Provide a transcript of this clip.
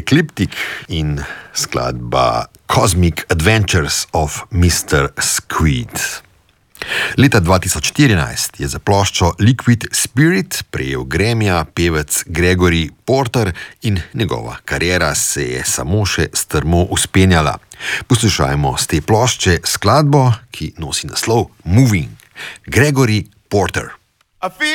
Ecliptic in skladba Cosmic Adventures of Mr. Squid. Leta 2014 je za ploščo Liquid Spirit prejel Grammyja pevec Gregory Porter in njegova kariera se je samo še strmo vzpenjala. Poslušajmo s te plošče skladbo, ki nosi naslov Moving. Gregory Porter.